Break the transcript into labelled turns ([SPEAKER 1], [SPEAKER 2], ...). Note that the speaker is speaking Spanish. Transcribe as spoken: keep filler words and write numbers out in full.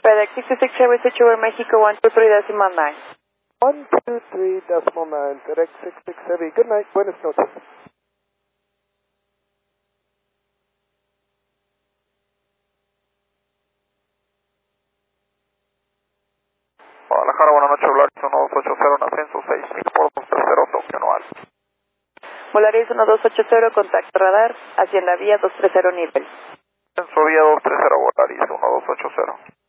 [SPEAKER 1] FedEx sixty-six Series Secure Mexico one two three decimal nine.
[SPEAKER 2] one two three decimal nine, FedEx sixty-six Heavy. Good night, buenas noches.
[SPEAKER 3] Guadalajara, buenas noches, Volaris uno dos ocho cero, en ascenso seis mil por dos tres cero, Tokio Anual.
[SPEAKER 1] Volaris uno dos ocho cero, contacto radar, hacia la vía dos tres cero nivel.
[SPEAKER 3] Ascenso vía dos tres cero, Volaris uno dos ocho cero.